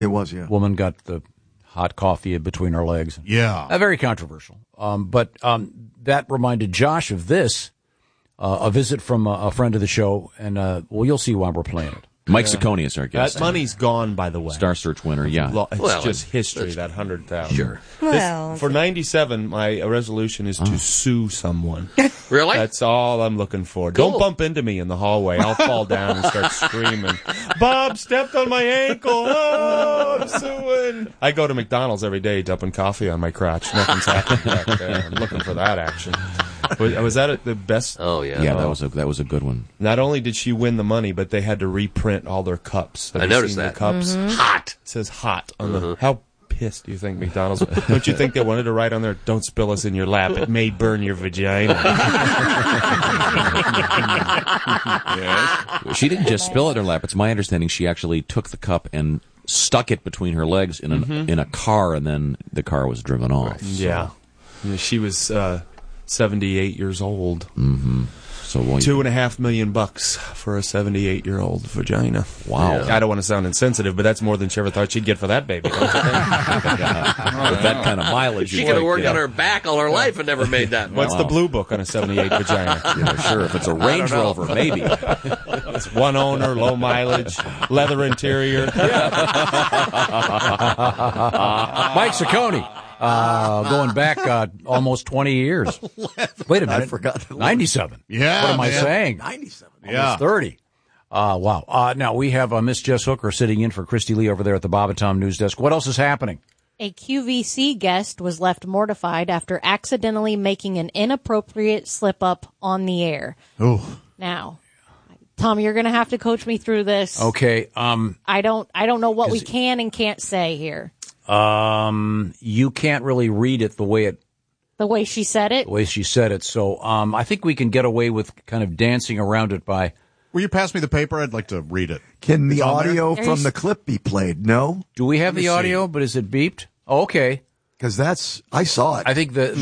It was, yeah. Woman got the hot coffee between her legs. Yeah. Very controversial. But that reminded Josh of this, a visit from a friend of the show, and you'll see why we're playing it. Mike Ciccone is our guest. That money's gone, by the way. Star Search winner, yeah. It's just history, that 100,000. Sure. For 97, my resolution is to sue someone. Really? That's all I'm looking for. Cool. Don't bump into me in the hallway. I'll fall down and start screaming, Bob stepped on my ankle. Oh, I'm suing. I go to McDonald's every day dumping coffee on my crotch. Nothing's happening back there. I'm looking for that action. Was that the best? Oh, yeah. Yeah, that was a good one. Not only did she win the money, but they had to reprint all their cups. Have I you noticed seen that. The cups? Hot. It says hot on the. How pissed do you think McDonald's? Don't you think they wanted to write on there, "Don't spill us in your lap. It may burn your vagina." Yes. She didn't just spill it in her lap. It's my understanding she actually took the cup and stuck it between her legs in a car, and then the car was driven off. Yeah. She was 78 years old. Mm-hmm. So $2.5 million for a 78-year-old vagina. Wow. I don't want to sound insensitive, but that's more than she ever thought she'd get for that baby. Don't you think? With that kind of mileage. She could have worked on her back all her life and never made that. What's the blue book on a 78 vagina? Sure, if it's a Range Rover, maybe. It's one owner, low mileage, leather interior. Mike Ciccone. Going back almost 20 years. Wait a minute. I forgot. 97. Yeah. What am I saying? 97. Yeah. Almost 30. Wow. Now we have Miss Jess Hooker sitting in for Christy Lee over there at the Bob and Tom News Desk. What else is happening? A QVC guest was left mortified after accidentally making an inappropriate slip-up on the air. Oh. Now, Tom, you're going to have to coach me through this. Okay. I don't know what we can and can't say here. You can't really read it the way she said it. The way she said it. So, I think we can get away with kind of dancing around it by. Will you pass me the paper? I'd like to read it. Can the It's on audio there? from the clip be played? No? Do we have the audio? But is it beeped? Oh, okay. Because I saw it. I think the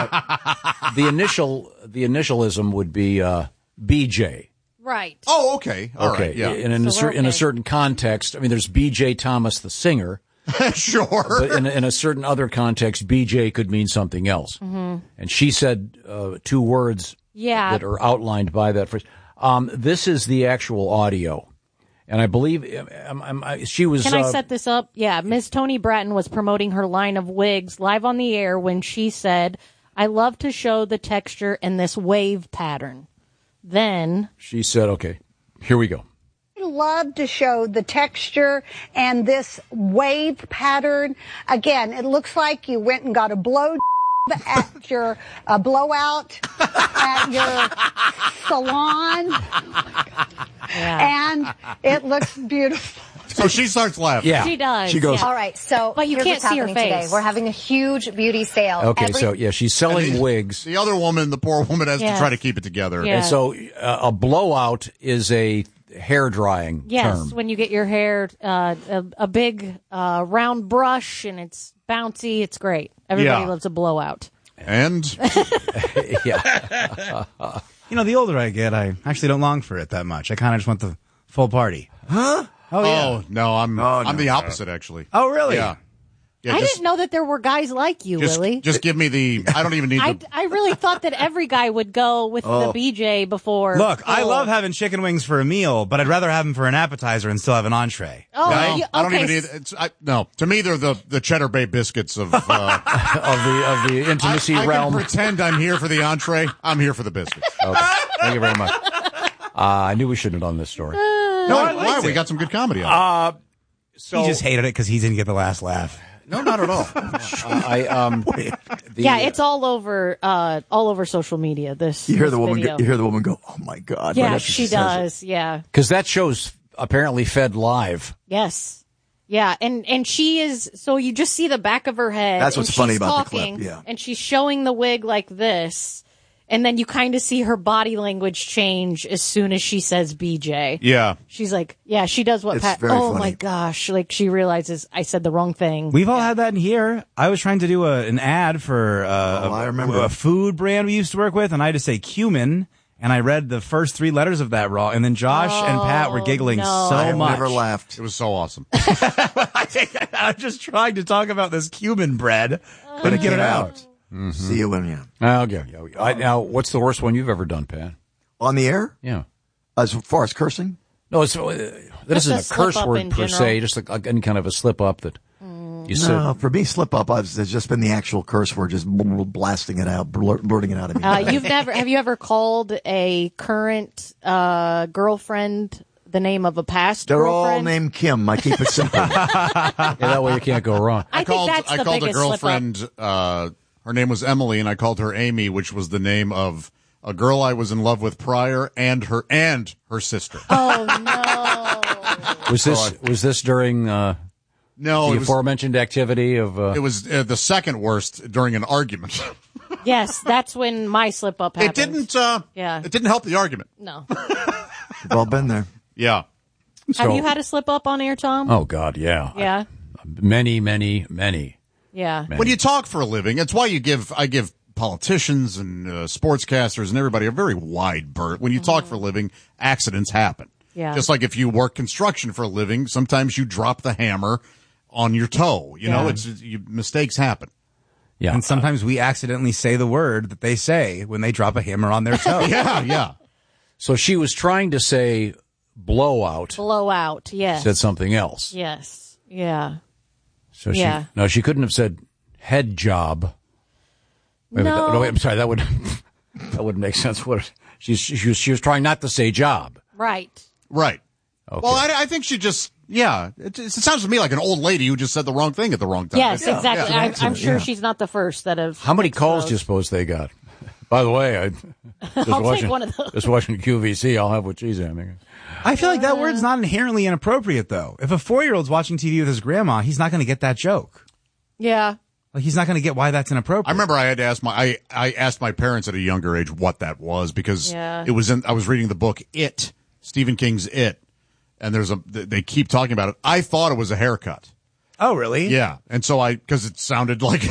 initialism would be BJ. Right. Oh, okay. All right. Yeah. In a certain context, I mean, there's BJ Thomas, the singer. Sure. But in a certain other context, BJ could mean something else. Mm-hmm. And she said two words that are outlined by that phrase. This is the actual audio. And I believe she was... Can I set this up? Yeah, Ms. Toni Bratton was promoting her line of wigs live on the air when she said, "I love to show the texture and this wave pattern." Then... she said, okay, here we go. Love to show the texture and this wave pattern. Again, it looks like you went and got a blow at your blowout at your salon. And it looks beautiful. So she starts laughing. Yeah. She does. She goes, yeah. All right, so but you here's can't what's see her happening face. today. We're having a huge beauty sale. Okay, so yeah, she's selling wigs. The other woman, the poor woman, has to try to keep it together. Yeah. And so a blowout is a hair drying term. Yes, when you get your hair a big round brush and it's bouncy, it's great. Everybody loves a blowout. And yeah. The older I get, I actually don't long for it that much. I kind of just want the full party. Huh? Oh, yeah. Oh, no, I'm the opposite, actually. Oh, really? Yeah. Yeah, I didn't know that there were guys like you, Willie. Just give me the... I don't even need the... I really thought that every guy would go with the BJ before. Look, I love having chicken wings for a meal, but I'd rather have them for an appetizer and still have an entree. Oh, No, okay. I don't even need... no, to me, they're the Cheddar Bay biscuits of of the intimacy I realm. can pretend I'm here for the entree. I'm here for the biscuits. Okay. Thank you very much. I knew we shouldn't have done this story. Why? We got some good comedy on it. He just hated it because he didn't get the last laugh. No, not at all. It's all over social media. You hear the woman. video. You hear the woman go, "Oh my God!" Yeah, right after she says does. Yeah, because that show's apparently fed live. yes, yeah, and she is. So you just see the back of her head. That's what's and funny she's about the talking, clip, yeah. and she's showing the wig like this, and then you kind of see her body language change as soon as she says BJ. Yeah. She's like, yeah, she does what It's Pat. very Oh funny. my gosh! Like she realizes I said the wrong thing. We've all had that in here. I was trying to do an ad for I remember. a food brand we used to work with, and I had to say cumin, and I read the first 3 letters of that raw, and then Josh and Pat were giggling no. so I have much. never laughed. It was so awesome. I'm just trying to talk about this Cuban bread. Couldn't get it out. See you when you Okay. Now, what's the worst one you've ever done, Pat? on the air. Yeah. As far as cursing, No, that isn't a curse slip-up word in per general. se. Just like any kind of a slip up that you said. no. For me, slip up has just been the actual curse word, just blasting it out, blurting it out of me. Have you ever called a current girlfriend the name of a past They're girlfriend? all named Kim. I keep it simple. Yeah, that way you can't go wrong. I think that's the I called a biggest slip-up. girlfriend, her name was Emily, and I called her Amy, which was the name of a girl I was in love with prior and her sister. Oh no! Was this during No, the it was, aforementioned activity of? it was the second worst during an argument. Yes, that's when my slip up happened. It didn't help the argument. No. We've all been there. Yeah. Have you had a slip up on air, Tom? Oh God, yeah. Yeah. Many. Yeah. When you talk for a living, it's why I give politicians and sportscasters and everybody a very wide berth. When you talk for a living, accidents happen. Yeah. Just like if you work construction for a living, sometimes you drop the hammer on your toe. You know, mistakes happen. Yeah. And sometimes we accidentally say the word that they say when they drop a hammer on their toe. Yeah. So she was trying to say blowout. Blowout. Yes. Said something else. Yes. Yeah. So Yeah. she couldn't have said head job. Wait, No. wait, I'm sorry. That wouldn't make sense. What she was trying not to say job. Right. Right. Okay. Well, I think she just, it sounds to me like an old lady who just said the wrong thing at the wrong time. Yes, Yeah. exactly. Yeah. I'm sure she's not the first that have. How many calls do you suppose they got? By the way, I just I'll take one of those. Just watching QVC. I'll have what she's having. I feel like that word's not inherently inappropriate, though. If a 4-year-old's watching TV with his grandma, he's not going to get that joke. Yeah. Like, he's not going to get why that's inappropriate. I remember I had to ask I asked my parents at a younger age what that was because Yeah. it was I was reading the book It, Stephen King's It, and they keep talking about it. I thought it was a haircut. Oh, really? Yeah, and so because it sounded like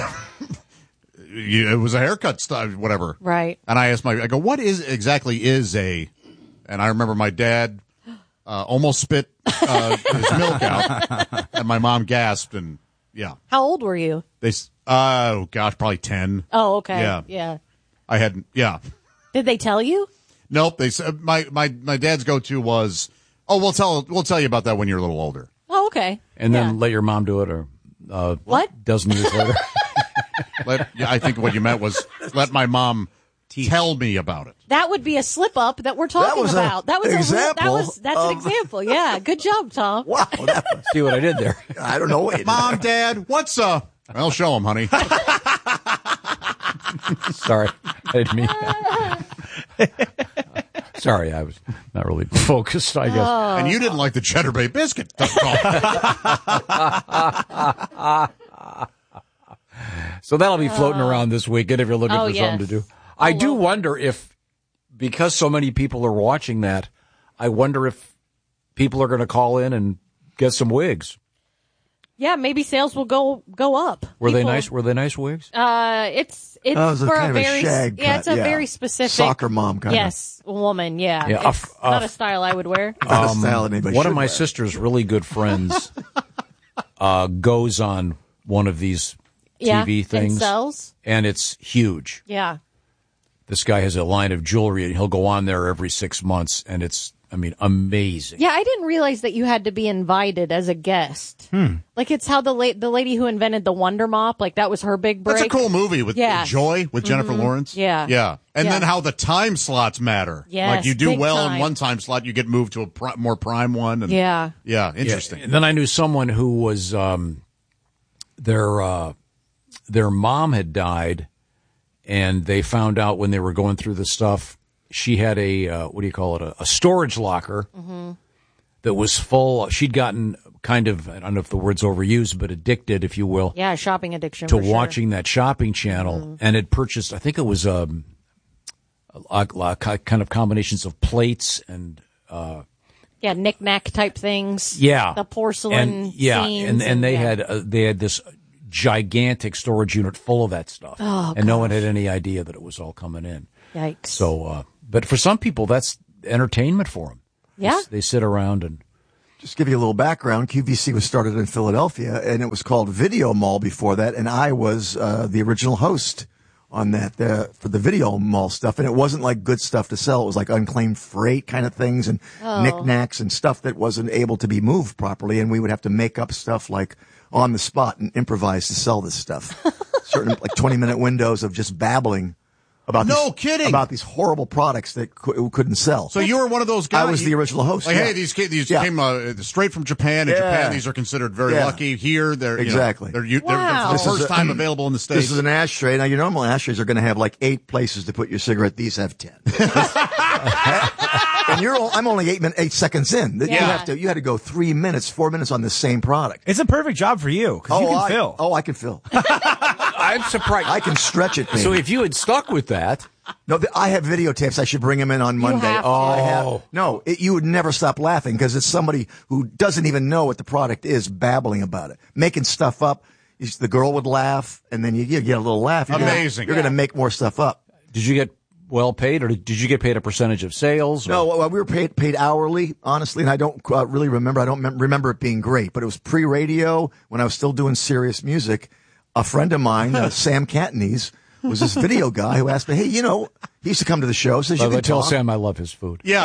it was a haircut style, whatever. Right. And I asked I go, what exactly is a? And I remember my dad almost spit his milk out, and my mom gasped, and yeah. How old were you? Oh gosh, probably 10. Oh, okay. Yeah. I hadn't. Yeah. Did they tell you? Nope. They said my dad's go-to was, we'll tell you about that when you're a little older. Oh, okay. And then let your mom do it, or What? dozen years later. I think what you meant was let my mom tell me about it. That would be a slip up that we're talking was about. That was example that's an example. Yeah. Good job, Tom. Wow, that was, See what I did there? I don't know. Mom, Dad, what's Well, show him, honey. Sorry, I didn't mean that. Sorry, I was not really focused, I guess. And you didn't like the Cheddar Bay biscuit. So that'll be floating around this weekend if you're looking for yes. something to do. I do wonder if, because so many people are watching that, I wonder if people are going to call in and get some wigs. Yeah, maybe sales will go up. Were they nice? Were they nice wigs? It's it was for kind a of a very shag it's cut, a yeah. very specific Soccer mom kind of. Yes, woman. Yeah, Yeah, it's not a style I would wear. Not a style anybody One should of my wear. sister's really good friends goes on one of these TV things, and sells. and it's huge. Yeah, This guy has a line of jewelry, and he'll go on there every 6 months, and it's, amazing. yeah. I didn't realize that you had to be invited as a guest. Like it's how the lady who invented the Wonder Mop, like that was her big break. That's a cool movie with Yeah. Joy with Jennifer Lawrence. Yeah. Yeah. And Yeah. then how the time slots matter. Yes, like you do big well time. in one time slot, you get moved to a more prime one. And Yeah. Yeah. Interesting. And then I knew someone who was their mom had died, and they found out when they were going through the stuff. She had a a storage locker that was full. She'd gotten kind of, I don't know if the word's overused, but addicted, if you will, Yeah, shopping addiction to for sure. watching that shopping channel, and had purchased, I think it was a kind of combinations of plates and Yeah, knick-knack type things. yeah, The porcelain scenes. and they had this gigantic storage unit full of that stuff, and no one had any idea that it was all coming in. Yikes. So But for some people, that's entertainment for them. Yeah. They sit around and... Just give you a little background. QVC was started in Philadelphia, and it was called Video Mall before that, and I was the original host on that for the Video Mall stuff, and it wasn't like good stuff to sell. It was like unclaimed freight kind of things and knickknacks and stuff that wasn't able to be moved properly, and we would have to make up stuff like on the spot and improvise to sell this stuff. Certain like 20-minute windows of just babbling about about these horrible products that couldn't sell. So you were one of those guys. I was the original host. Like, hey, these came straight from Japan. In Japan, these are considered very lucky. Here, they're exactly. They're the first time available in the States. This is an ashtray. Now, your normal ashtrays are going to have like 8 places to put your cigarette. These have 10. And I'm only 8 seconds in. You had to go 3 minutes, 4 minutes on the same product. It's a perfect job for you because you can fill. Oh, I can fill. I'm surprised. I can stretch it, baby. So if you had stuck with that. No, I have videotapes. I should bring them in on Monday. You would never stop laughing because it's somebody who doesn't even know what the product is babbling about it, making stuff up. The girl would laugh, and then you get a little laugh. Amazing. You're going to make more stuff up. Did you get well paid, or did you get paid a percentage of sales? Or? No, we were paid hourly, honestly, and I don't really remember. I don't remember it being great, but it was pre-radio when I was still doing serious music. A friend of mine, Sam Cantonese, was this video guy who asked me, hey, he used to come to the show. Says, you can tell Sam I love his food. Yeah.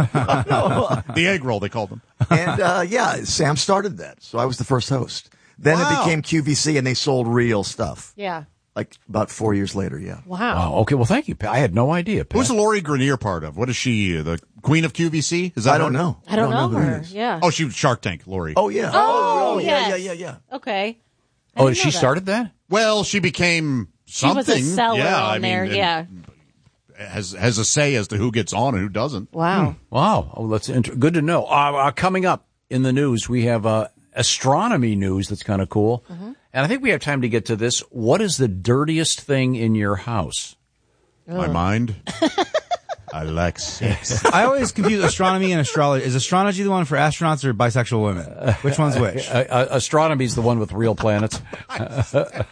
The egg roll, they called them. And, Sam started that. So I was the first host. Then it became QVC and they sold real stuff. Yeah. Like about 4 years later, yeah. Wow. Okay, well, thank you, Pat. I had no idea, Pat. Who's Lori Grenier part of? What is she, the queen of QVC? Is that I don't know. I don't know who her. it is. Yeah. Oh, she was Shark Tank, Lori. Oh, yeah. Oh, yeah. Okay. Oh, she started that? Well, she became something. She was a seller on there, yeah. Has a say as to who gets on and who doesn't. Wow. Wow. Oh, that's good to know. Coming up in the news, we have astronomy news that's kind of cool. Mm-hmm. And I think we have time to get to this. What is the dirtiest thing in your house? My mind. I like sex. I always confuse astronomy and astrology. Is astrology the one for astronauts or bisexual women? Which one's which? Astronomy is the one with real planets. I'm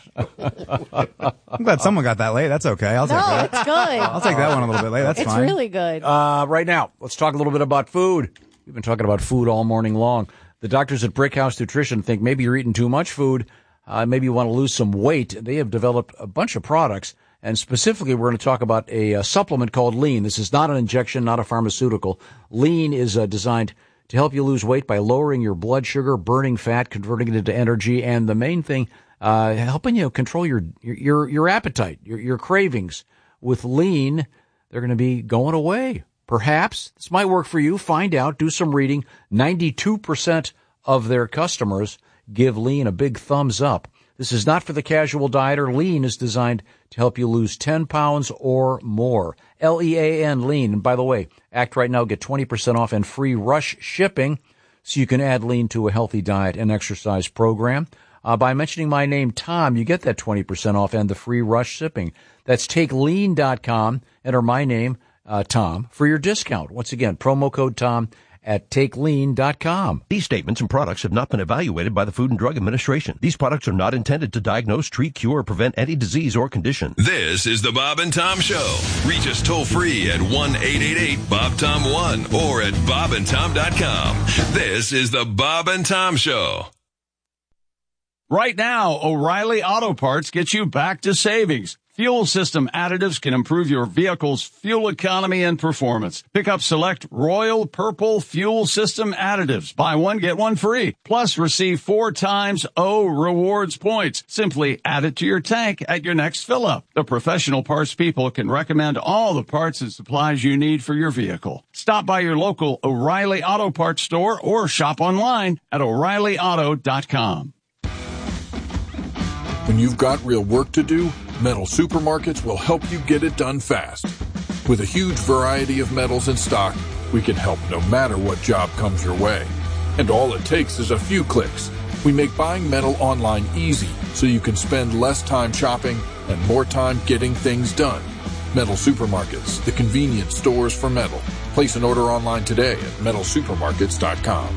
glad someone got that late. That's okay. I'll take that. It's good. I'll take that one a little bit late. That's it's fine. It's really good. Right now, let's talk a little bit about food. We've been talking about food all morning long. The doctors at Brick House Nutrition think maybe you're eating too much food. Maybe you want to lose some weight. They have developed a bunch of products. And specifically, we're going to talk about a supplement called Lean. This is not an injection, not a pharmaceutical. Lean is designed to help you lose weight by lowering your blood sugar, burning fat, converting it into energy, and the main thing, helping you control your appetite, your cravings. With Lean, they're going to be going away. Perhaps this might work for you. Find out. Do some reading. 92% of their customers give Lean a big thumbs up. This is not for the casual dieter. Lean is designed to help you lose 10 pounds or more. Lean, Lean. And by the way, act right now, get 20% off and free rush shipping so you can add Lean to a healthy diet and exercise program. By mentioning my name, Tom, you get that 20% off and the free rush shipping. That's takelean.com. Enter my name, Tom, for your discount. Once again, promo code Tom at takelean.com. These statements and products have not been evaluated by the Food and Drug Administration. These products are not intended to diagnose, treat, cure, or prevent any disease or condition. This is the Bob and Tom Show. Reach us toll free at 1-888-BOB-TOM-1 or at bobandtom.com. This is the Bob and Tom Show. Right now, O'Reilly Auto Parts gets you back to savings. Fuel system additives can improve your vehicle's fuel economy and performance. Pick up select Royal Purple fuel system additives. Buy one, get one free. Plus, receive 4 times O rewards points. Simply add it to your tank at your next fill-up. The professional parts people can recommend all the parts and supplies you need for your vehicle. Stop by your local O'Reilly Auto Parts store or shop online at O'ReillyAuto.com. When you've got real work to do, Metal Supermarkets will help you get it done fast. With a huge variety of metals in stock, we can help no matter what job comes your way. And all it takes is a few clicks. We make buying metal online easy so you can spend less time shopping and more time getting things done. Metal Supermarkets, the convenience stores for metal. Place an order online today at metalsupermarkets.com.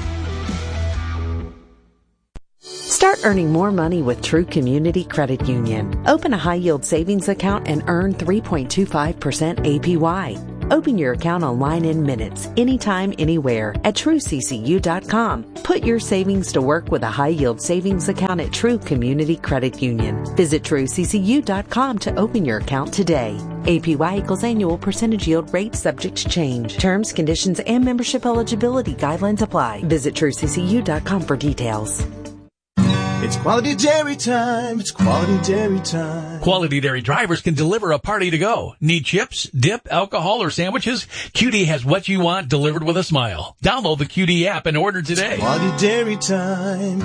Start earning more money with True Community Credit Union. Open a high-yield savings account and earn 3.25% APY. Open your account online in minutes, anytime, anywhere at TrueCCU.com. Put your savings to work with a high-yield savings account at True Community Credit Union. Visit TrueCCU.com to open your account today. APY equals annual percentage yield rate subject to change. Terms, conditions, and membership eligibility guidelines apply. Visit TrueCCU.com for details. It's Quality Dairy time. It's Quality Dairy time. Quality Dairy drivers can deliver a party to go. Need chips, dip, alcohol, or sandwiches? QD has what you want delivered with a smile. Download the QD app and order today. It's Quality Dairy time.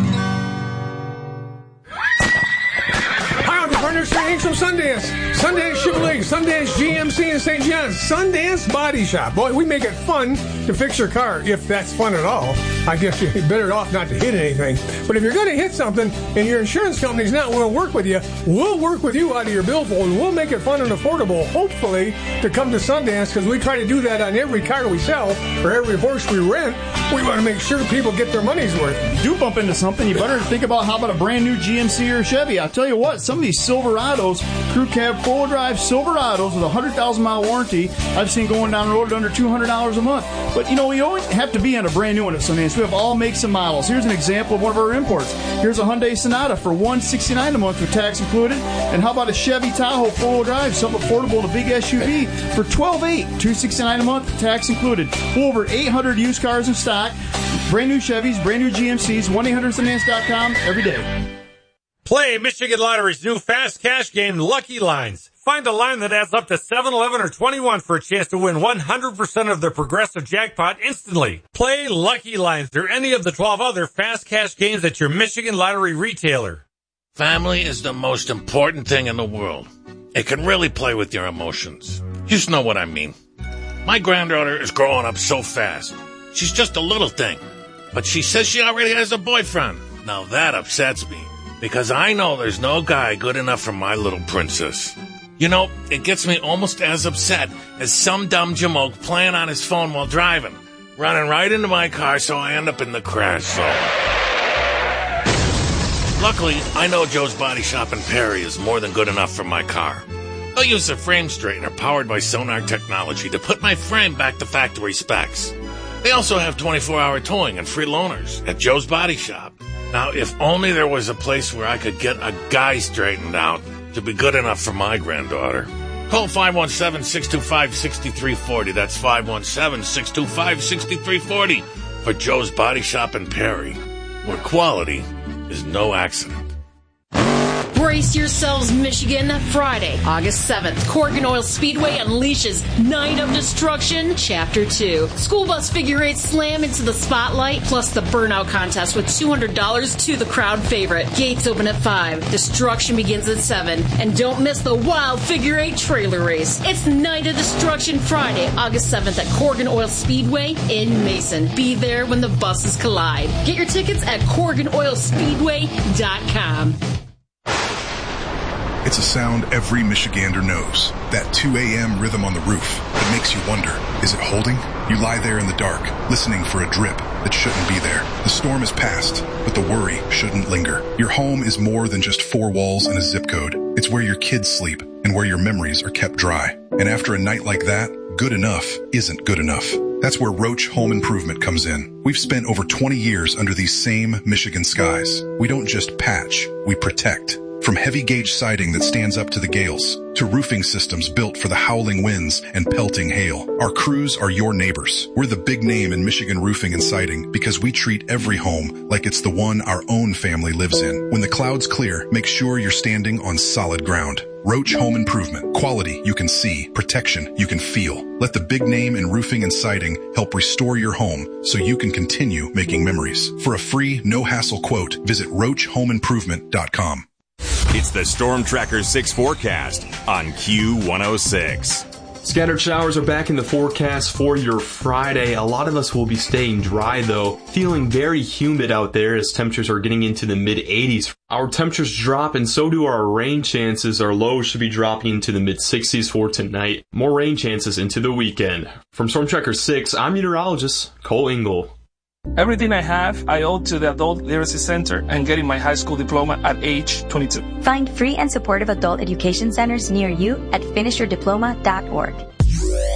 Partners for Hanks from Sundance. Sundance Chevrolet, Sundance GMC in St. John's. Sundance Body Shop. Boy, we make it fun to fix your car, if that's fun at all. I guess you're better off not to hit anything. But if you're going to hit something and your insurance company's not willing to work with you, we'll work with you out of your billfold and we'll make it fun and affordable, hopefully, to come to Sundance, because we try to do that on every car we sell or every horse we rent. We want to make sure people get their money's worth. If you do bump into something, you better think about how about a brand new GMC or Chevy. I'll tell you what, some of these Silverados, crew cab, four-wheel drive Silverados with a 100,000-mile warranty, I've seen going down the road at under $200 a month. But, you know, we don't have to be on a brand new one at Sundance. We have all makes and models. Here's an example of one of our imports. Here's a Hyundai Sonata for $169 a month with tax included. And how about a Chevy Tahoe four-wheel drive, something affordable in a big SUV for $128, $269 a month with tax included. Over 800 used cars in stock, brand new Chevys, brand new GMCs, 1-800-Sundance.com every day. Play Michigan Lottery's new fast cash game, Lucky Lines. Find a line that adds up to 7, 11, or 21 for a chance to win 100% of the progressive jackpot instantly. Play Lucky Lines or any of the 12 other fast cash games at your Michigan Lottery retailer. Family is the most important thing in the world. It can really play with your emotions. You just know what I mean. My granddaughter is growing up so fast. She's just a little thing. But she says she already has a boyfriend. Now that upsets me, because I know there's no guy good enough for my little princess. You know, it gets me almost as upset as some dumb jamoke playing on his phone while driving, running right into my car so I end up in the crash zone. Luckily, I know Joe's Body Shop in Perry is more than good enough for my car. I'll use a frame straightener powered by Sonar technology to put my frame back to factory specs. They also have 24-hour towing and free loaners at Joe's Body Shop. Now, if only there was a place where I could get a guy straightened out to be good enough for my granddaughter. Call 517-625-6340. That's 517-625-6340 for Joe's Body Shop in Perry, where quality is no accident. Brace yourselves, Michigan. Friday, August 7th, Corgan Oil Speedway unleashes Night of Destruction, Chapter 2. School bus figure eight slam into the spotlight, plus the burnout contest with $200 to the crowd favorite. Gates open at 5. Destruction begins at 7. And don't miss the wild figure eight trailer race. It's Night of Destruction Friday, August 7th at Corgan Oil Speedway in Mason. Be there when the buses collide. Get your tickets at CorganOilSpeedway.com. It's a sound every Michigander knows. That 2 a.m. rhythm on the roof that makes you wonder, is it holding? You lie there in the dark, listening for a drip that shouldn't be there. The storm is past, but the worry shouldn't linger. Your home is more than just 4 walls and a zip code. It's where your kids sleep and where your memories are kept dry. And after a night like that, good enough isn't good enough. That's where Roach Home Improvement comes in. We've spent over 20 years under these same Michigan skies. We don't just patch, we protect. From heavy gauge siding that stands up to the gales, to roofing systems built for the howling winds and pelting hail, our crews are your neighbors. We're the big name in Michigan roofing and siding because we treat every home like it's the one our own family lives in. When the clouds clear, make sure you're standing on solid ground. Roach Home Improvement. Quality you can see, protection you can feel. Let the big name in roofing and siding help restore your home so you can continue making memories. For a free, no-hassle quote, visit RoachHomeImprovement.com. It's the Storm Tracker 6 forecast on Q106. Scattered showers are back in the forecast for your Friday. A lot of us will be staying dry though. Feeling very humid out there as temperatures are getting into the mid-80s. Our temperatures drop and so do our rain chances. Our lows should be dropping into the mid-60s for tonight. More rain chances into the weekend. From Storm Tracker 6, I'm meteorologist Cole Engel. Everything I have, I owe to the Adult Literacy Center and getting my high school diploma at age 22. Find free and supportive adult education centers near you at finishyourdiploma.org.